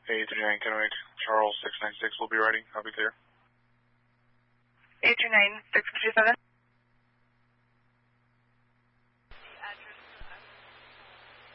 839 Kennewick, Charles 696 will be ready. I'll be clear. 839 657.